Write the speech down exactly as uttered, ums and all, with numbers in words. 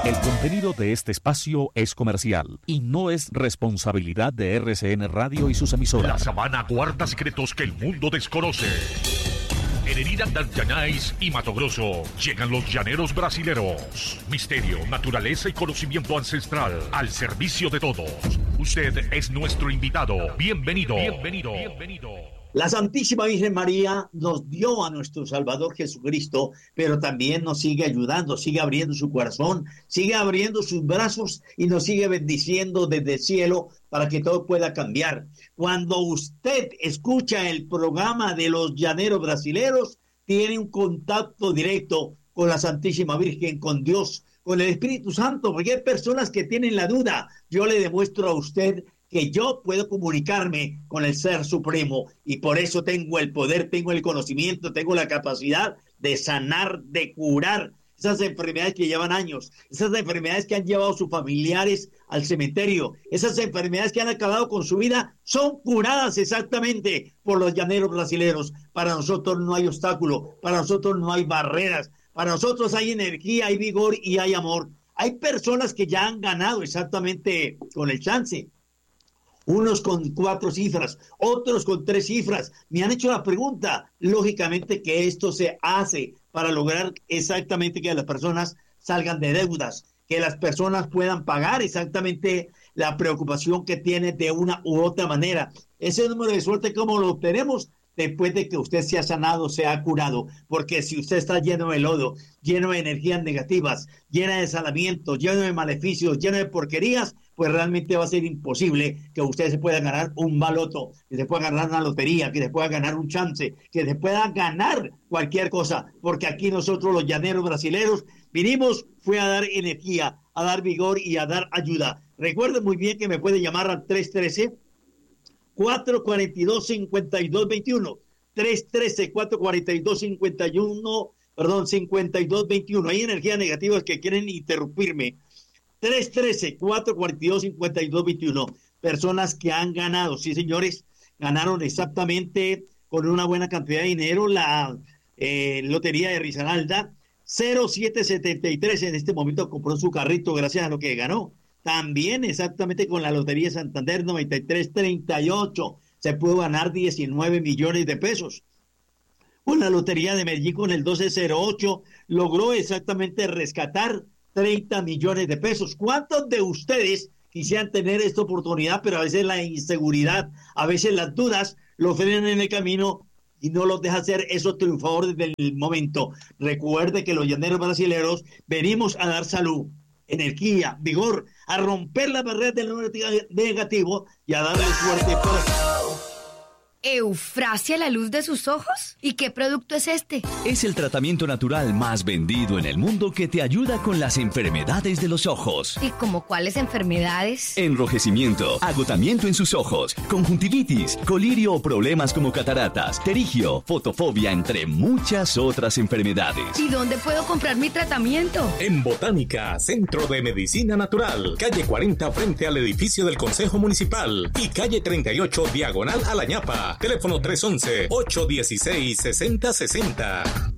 El contenido de este espacio es comercial y no es responsabilidad de R C N Radio y sus emisoras. La sabana guarda secretos que el mundo desconoce. En Herida Dardanais y Mato Grosso llegan los llaneros brasileros. Misterio, naturaleza y conocimiento ancestral al servicio de todos. Usted es nuestro invitado. Bienvenido. Bienvenido. Bienvenido. La Santísima Virgen María nos dio a nuestro Salvador Jesucristo, pero también nos sigue ayudando, sigue abriendo su corazón, sigue abriendo sus brazos y nos sigue bendiciendo desde el cielo para que todo pueda cambiar. Cuando usted escucha el programa de los llaneros brasileros, tiene un contacto directo con la Santísima Virgen, con Dios, con el Espíritu Santo, porque hay personas que tienen la duda. Yo le demuestro a usted que yo puedo comunicarme con el Ser Supremo y por eso tengo el poder, tengo el conocimiento, tengo la capacidad de sanar, de curar esas enfermedades que llevan años, esas enfermedades que han llevado a sus familiares al cementerio, esas enfermedades que han acabado con su vida, son curadas exactamente por los llaneros brasileros. Para nosotros no hay obstáculo, para nosotros no hay barreras, para nosotros hay energía, hay vigor y hay amor. Hay personas que ya han ganado exactamente con el chance. Unos con cuatro cifras, otros con tres cifras. Me han hecho la pregunta, lógicamente, que esto se hace para lograr exactamente que las personas salgan de deudas, que las personas puedan pagar exactamente la preocupación que tienen de una u otra manera. Ese número de suerte, ¿cómo lo obtenemos? Después de que usted se ha sanado, se ha curado, porque si usted está lleno de lodo, lleno de energías negativas, lleno de salamientos, lleno de maleficios, lleno de porquerías, pues realmente va a ser imposible que usted se pueda ganar un baloto, que se pueda ganar una lotería, que se pueda ganar un chance, que se pueda ganar cualquier cosa, porque aquí nosotros los llaneros brasileros vinimos fue a dar energía, a dar vigor y a dar ayuda. Recuerden muy bien que me puede llamar al tres uno tres, cuatro cuatro dos, cinco dos dos uno, tres uno tres, cuatro cuatro dos, cinco uno, perdón, cinco dos dos uno. Hay energías negativas que quieren interrumpirme. tres uno tres, cuatro cuatro dos, cinco dos dos uno. Personas que han ganado, sí señores, ganaron exactamente con una buena cantidad de dinero la eh, lotería de Risaralda. Cero siete setenta y tres en este momento compró su carrito gracias a lo que ganó. También exactamente con la Lotería de Santander noventa y tres treinta y ocho se pudo ganar diecinueve millones de pesos. Con la Lotería de Medellín con el doce cero ocho logró exactamente rescatar treinta millones de pesos. ¿Cuántos de ustedes quisieran tener esta oportunidad, pero a veces la inseguridad, a veces las dudas lo frenan en el camino y no los deja ser esos triunfadores del momento? Recuerde que los llaneros brasileros venimos a dar salud, energía, vigor, a romper la barrera del número negativo y a darle suerte para... ¿Eufrasia la luz de sus ojos? ¿Y qué producto es este? Es el tratamiento natural más vendido en el mundo que te ayuda con las enfermedades de los ojos. ¿Y como cuáles enfermedades? Enrojecimiento, agotamiento en sus ojos, conjuntivitis, colirio o problemas como cataratas, pterigio, fotofobia, entre muchas otras enfermedades. ¿Y dónde puedo comprar mi tratamiento? En Botánica, Centro de Medicina Natural, calle cuarenta frente al edificio del Consejo Municipal y calle treinta y ocho diagonal a La Ñapa. Teléfono tres once, ocho dieciséis, sesenta sesenta.